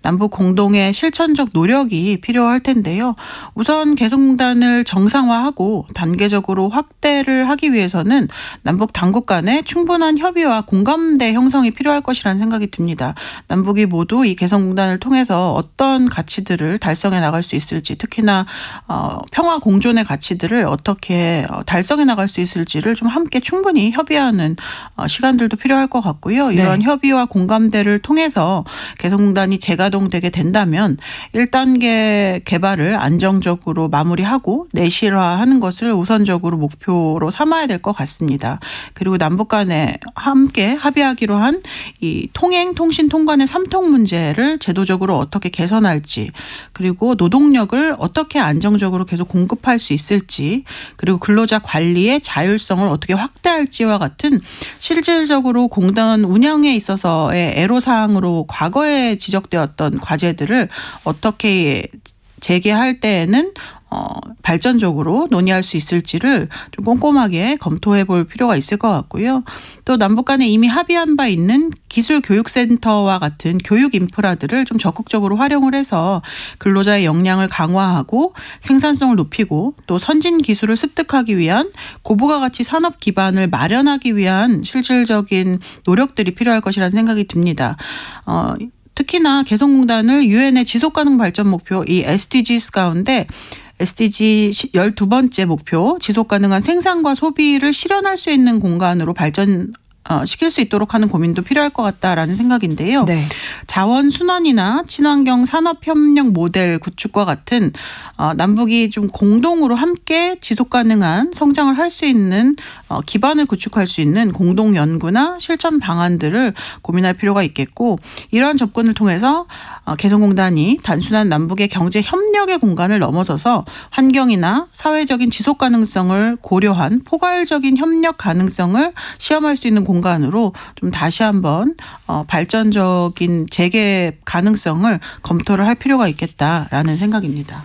남북 공동의 실천적 노력이 필요할 텐데요. 우선 개성공단을 정상화하고 단계적으로 확대를 하기 위해서는 남북 당국 간의 충분한 협의와 공감대 형성이 필요할 것이라는 생각이 듭니다. 남북이 모두 이 개성공단을 통해서 어떤 가치들을 달성해 나갈 수 있을지, 특히나 평화 공존의 가치들을 어떻게 달성해 나갈 수 있을지를 좀 함께 충분히 협의하는 시간들도 필요할 것 같고요. 이러한 네. 협의와 공감대를 통해서 개성공단이 재가동되게 된다면 1단계 개발을 안정적으로 마무리하고 내실화하는 것을 우선적으로 목표로 삼아야 될 것 같습니다. 그리고 남북 간에 함께 합의하기로 한 이 통행, 통신, 통관의 3통 문제를 제도적으로 어떻게 개선할지, 그리고 노동력을 어떻게 안정적으로 계속 공급할 수 있을지, 그리고 근로자 관리의 자율성을 어떻게 확대할지와 같은 실질적으로 공단 운영에 있어서의 애로사항으로 과거에 지적되었던 과제들을 어떻게 재개할 때에는 발전적으로 논의할 수 있을지를 좀 꼼꼼하게 검토해 볼 필요가 있을 것 같고요. 또 남북 간에 이미 합의한 바 있는 기술교육센터와 같은 교육 인프라들을 좀 적극적으로 활용을 해서 근로자의 역량을 강화하고 생산성을 높이고 또 선진 기술을 습득하기 위한 고부가 가치 산업 기반을 마련하기 위한 실질적인 노력들이 필요할 것이라는 생각이 듭니다. 특히나 개성공단을 유엔의 지속가능 발전 목표 이 SDGs 가운데 SDG 12번째 목표 지속가능한 생산과 소비를 실현할 수 있는 공간으로 시킬 수 있도록 하는 고민도 필요할 것 같다라는 생각인데요. 네. 자원순환이나 친환경 산업협력 모델 구축과 같은 남북이 좀 공동으로 함께 지속가능한 성장을 할 수 있는 기반을 구축할 수 있는 공동 연구나 실천 방안들을 고민할 필요가 있겠고, 이러한 접근을 통해서 개성공단이 단순한 남북의 경제 협력의 공간을 넘어서서 환경이나 사회적인 지속 가능성을 고려한 포괄적인 협력 가능성을 시험할 수 있는 공간으로 좀 다시 한번 발전적인 재개 가능성을 검토를 할 필요가 있겠다라는 생각입니다.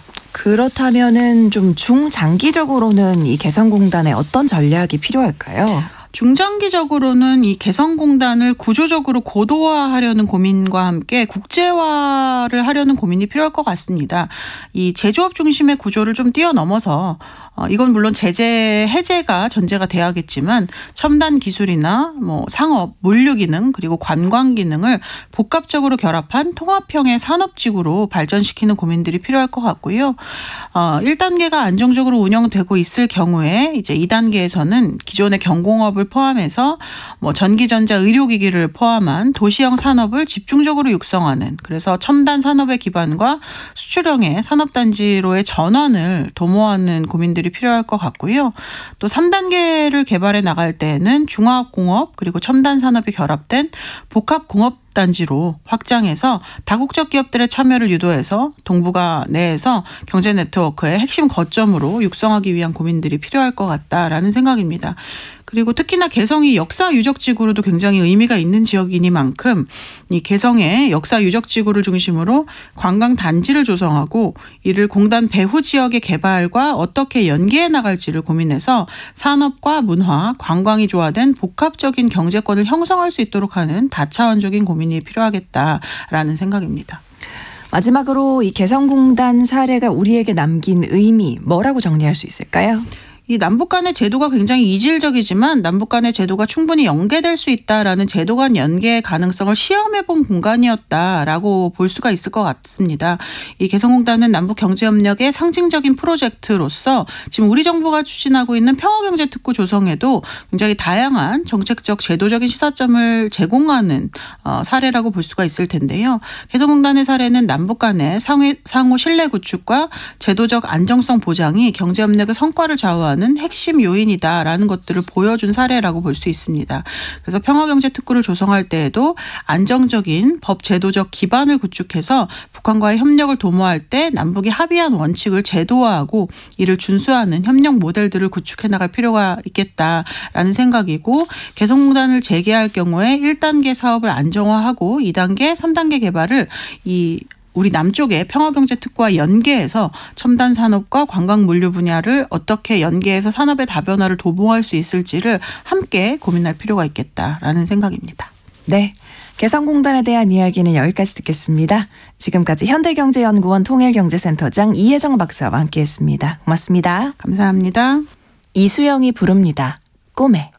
그렇다면은 좀 중장기적으로는 이 개성공단에 어떤 전략이 필요할까요? 중장기적으로는 이 개성공단을 구조적으로 고도화하려는 고민과 함께 국제화를 하려는 고민이 필요할 것 같습니다. 이 제조업 중심의 구조를 좀 뛰어넘어서 이건 물론 제재 해제가 전제가 돼야겠지만 첨단 기술이나 상업, 물류 기능 그리고 관광 기능을 복합적으로 결합한 통합형의 산업지구로 발전시키는 고민들이 필요할 것 같고요. 1단계가 안정적으로 운영되고 있을 경우에 이제 2단계에서는 기존의 경공업을 포함해서 전기전자, 의료기기를 포함한 도시형 산업을 집중적으로 육성하는, 그래서 첨단 산업의 기반과 수출형의 산업단지로의 전환을 도모하는 고민들이 필요할 것 같고요. 또 3단계를 개발해 나갈 때에는 중화공업 그리고 첨단 산업이 결합된 복합공업 단지로 확장해서 다국적 기업들의 참여를 유도해서 동북아 내에서 경제 네트워크의 핵심 거점으로 육성하기 위한 고민들이 필요할 것 같다라는 생각입니다. 그리고 특히나 개성이 역사 유적지구로도 굉장히 의미가 있는 지역이니만큼 이 개성의 역사 유적지구를 중심으로 관광 단지를 조성하고 이를 공단 배후 지역의 개발과 어떻게 연계해 나갈지를 고민해서 산업과 문화, 관광이 조화된 복합적인 경제권을 형성할 수 있도록 하는 다차원적인 고민이 필요하겠다라는 생각입니다. 마지막으로 이 개성공단 사례가 우리에게 남긴 의미, 뭐라고 정리할 수 있을까요? 이 남북 간의 제도가 굉장히 이질적이지만 남북 간의 제도가 충분히 연계될 수 있다라는 제도 간 연계 가능성을 시험해 본 공간이었다라고 볼 수가 있을 것 같습니다. 이 개성공단은 남북 경제협력의 상징적인 프로젝트로서 지금 우리 정부가 추진하고 있는 평화경제특구 조성에도 굉장히 다양한 정책적 제도적인 시사점을 제공하는 사례라고 볼 수가 있을 텐데요. 개성공단의 사례는 남북 간의 상호 신뢰 구축과 제도적 안정성 보장이 경제협력의 성과를 좌우하는 핵심 요인이다라는 것들을 보여준 사례라고 볼 수 있습니다. 그래서 평화경제특구를 조성할 때에도 안정적인 법 제도적 기반을 구축해서 북한과의 협력을 도모할 때 남북이 합의한 원칙을 제도화하고 이를 준수하는 협력 모델들을 구축해 나갈 필요가 있겠다라는 생각이고, 개성공단을 재개할 경우에 1단계 사업을 안정화하고 2단계, 3단계 개발을 우리 남쪽의 평화경제특구와 연계해서 첨단 산업과 관광 물류 분야를 어떻게 연계해서 산업의 다변화를 도모할 수 있을지를 함께 고민할 필요가 있겠다라는 생각입니다. 네, 개성공단에 대한 이야기는 여기까지 듣겠습니다. 지금까지 현대경제연구원 통일경제센터장 이혜정 박사와 함께했습니다. 고맙습니다. 감사합니다. 이수영이 부릅니다. 꿈에.